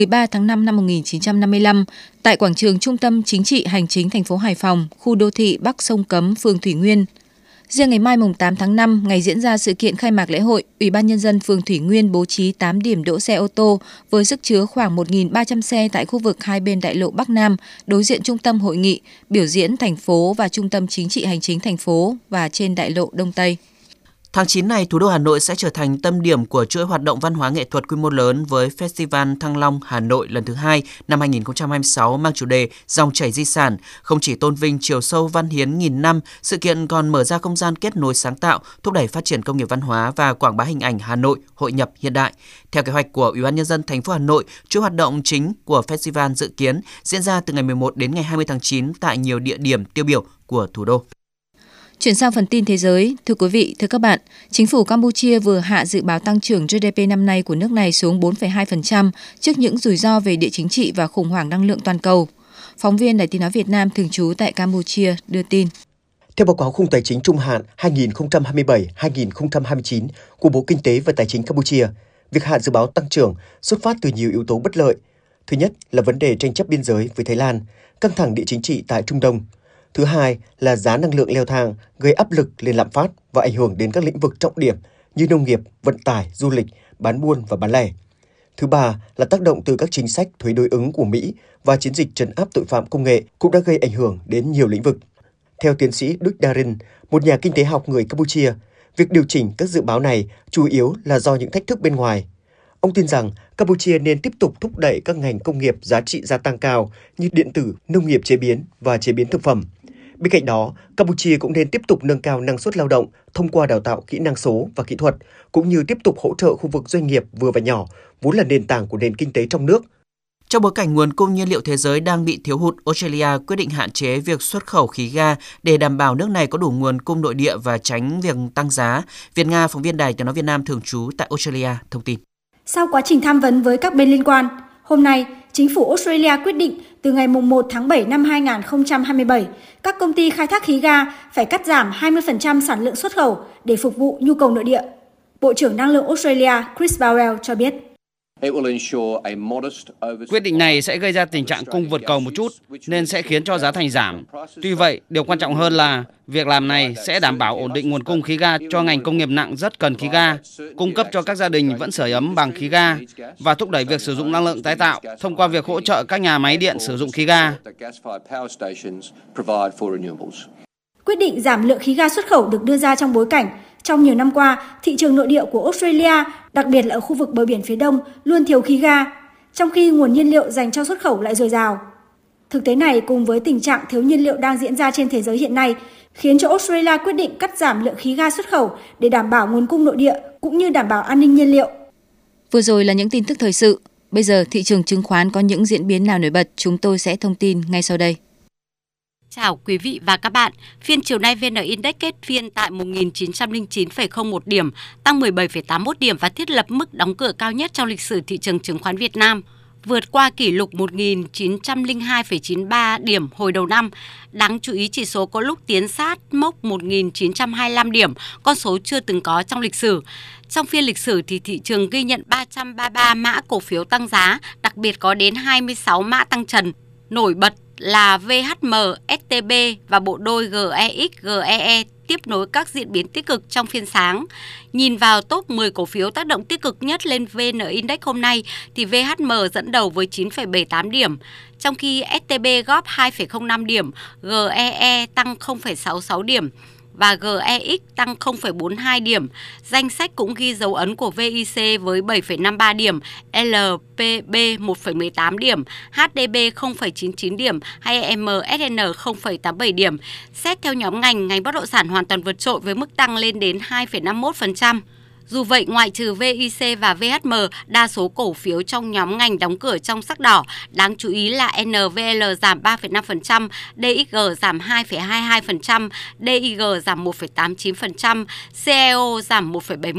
13 tháng 5 năm 1955, tại quảng trường Trung tâm Chính trị Hành chính thành phố Hải Phòng, khu đô thị Bắc Sông Cấm, phường Thủy Nguyên. Riêng ngày mai mùng 8 tháng 5, ngày diễn ra sự kiện khai mạc lễ hội, Ủy ban Nhân dân phường Thủy Nguyên bố trí 8 điểm đỗ xe ô tô với sức chứa khoảng 1.300 xe tại khu vực hai bên đại lộ Bắc Nam, đối diện trung tâm hội nghị, biểu diễn thành phố và trung tâm chính trị hành chính thành phố và trên đại lộ Đông Tây. Tháng 9 này, thủ đô Hà Nội sẽ trở thành tâm điểm của chuỗi hoạt động văn hóa nghệ thuật quy mô lớn với Festival Thăng Long Hà Nội lần thứ 2 năm 2026 mang chủ đề Dòng chảy di sản. Không chỉ tôn vinh chiều sâu văn hiến nghìn năm, sự kiện còn mở ra không gian kết nối sáng tạo, thúc đẩy phát triển công nghiệp văn hóa và quảng bá hình ảnh Hà Nội hội nhập hiện đại. Theo kế hoạch của Ủy ban Nhân dân thành phố Hà Nội, chuỗi hoạt động chính của festival dự kiến diễn ra từ ngày 11 đến ngày 20 tháng 9 tại nhiều địa điểm tiêu biểu của thủ đô. Chuyển sang phần tin thế giới, thưa quý vị, thưa các bạn, chính phủ Campuchia vừa hạ dự báo tăng trưởng GDP năm nay của nước này xuống 4,2% trước những rủi ro về địa chính trị và khủng hoảng năng lượng toàn cầu. Phóng viên Đài Tiếng nói Việt Nam thường trú tại Campuchia đưa tin. Theo báo cáo khung tài chính trung hạn 2027-2029 của Bộ Kinh tế và Tài chính Campuchia, việc hạ dự báo tăng trưởng xuất phát từ nhiều yếu tố bất lợi. Thứ nhất là vấn đề tranh chấp biên giới với Thái Lan, căng thẳng địa chính trị tại Trung Đông. Thứ hai là giá năng lượng leo thang gây áp lực lên lạm phát và ảnh hưởng đến các lĩnh vực trọng điểm như nông nghiệp, vận tải, du lịch, bán buôn và bán lẻ. Thứ ba là tác động từ các chính sách thuế đối ứng của Mỹ và chiến dịch trấn áp tội phạm công nghệ cũng đã gây ảnh hưởng đến nhiều lĩnh vực. Theo tiến sĩ Đức Darin, một nhà kinh tế học người Campuchia, việc điều chỉnh các dự báo này chủ yếu là do những thách thức bên ngoài. Ông tin rằng Campuchia nên tiếp tục thúc đẩy các ngành công nghiệp giá trị gia tăng cao như điện tử, nông nghiệp chế biến và chế biến thực phẩm. Bên cạnh đó, Campuchia cũng nên tiếp tục nâng cao năng suất lao động thông qua đào tạo kỹ năng số và kỹ thuật, cũng như tiếp tục hỗ trợ khu vực doanh nghiệp vừa và nhỏ, vốn là nền tảng của nền kinh tế trong nước. Trong bối cảnh nguồn cung nhiên liệu thế giới đang bị thiếu hụt, Australia quyết định hạn chế việc xuất khẩu khí ga để đảm bảo nước này có đủ nguồn cung nội địa và tránh việc tăng giá. Việt Nga, phóng viên Đài Tiếng nói Việt Nam thường trú tại Australia, thông tin. Sau quá trình tham vấn với các bên liên quan, hôm nay, chính phủ Australia quyết định từ ngày 1 tháng 7 năm 2027, các công ty khai thác khí ga phải cắt giảm 20% sản lượng xuất khẩu để phục vụ nhu cầu nội địa. Bộ trưởng Năng lượng Australia Chris Bowell cho biết. Quyết định này sẽ gây ra tình trạng cung vượt cầu một chút, nên sẽ khiến cho giá thành giảm. Tuy vậy, điều quan trọng hơn là việc làm này sẽ đảm bảo ổn định nguồn cung khí ga cho ngành công nghiệp nặng rất cần khí ga, cung cấp cho các gia đình vẫn sưởi ấm bằng khí ga và thúc đẩy việc sử dụng năng lượng tái tạo thông qua việc hỗ trợ các nhà máy điện sử dụng khí ga. Quyết định giảm lượng khí ga xuất khẩu được đưa ra trong bối cảnh trong nhiều năm qua, thị trường nội địa của Australia, đặc biệt là ở khu vực bờ biển phía đông, luôn thiếu khí ga, trong khi nguồn nhiên liệu dành cho xuất khẩu lại dồi dào. Thực tế này cùng với tình trạng thiếu nhiên liệu đang diễn ra trên thế giới hiện nay, khiến cho Australia quyết định cắt giảm lượng khí ga xuất khẩu để đảm bảo nguồn cung nội địa cũng như đảm bảo an ninh nhiên liệu. Vừa rồi là những tin tức thời sự. Bây giờ thị trường chứng khoán có những diễn biến nào nổi bật, chúng tôi sẽ thông tin ngay sau đây. Chào quý vị và các bạn. Phiên chiều nay VN Index kết phiên tại 1.909,01 điểm, tăng 17,81 điểm và thiết lập mức đóng cửa cao nhất trong lịch sử thị trường chứng khoán Việt Nam, vượt qua kỷ lục 1.902,93 điểm hồi đầu năm. Đáng chú ý, chỉ số có lúc tiến sát mốc 1.925 điểm, con số chưa từng có trong lịch sử. Trong phiên lịch sử thì thị trường ghi nhận 333 mã cổ phiếu tăng giá, đặc biệt có đến 26 mã tăng trần. Nổi bật là VHM, STB và bộ đôi GEX, GEE tiếp nối các diễn biến tích cực trong phiên sáng. Nhìn vào top 10 cổ phiếu tác động tích cực nhất lên VN Index hôm nay thì VHM dẫn đầu với 9,78 điểm, trong khi STB góp 2,05 điểm, GEE tăng 0,66 điểm và GEX tăng 0,42 điểm. Danh sách cũng ghi dấu ấn của VIC với 7,53 điểm, LPB 1,18 điểm, HDB 0,99 điểm hay MSN 0,87 điểm. Xét theo nhóm ngành bất động sản hoàn toàn vượt trội với mức tăng lên đến 2,51%. Dù vậy, ngoại trừ VIC và VHM, đa số cổ phiếu trong nhóm ngành đóng cửa trong sắc đỏ. Đáng chú ý là NVL giảm 3,5%, DXG giảm 2,22%, DIG giảm 1,89%, CEO giảm 1,71%.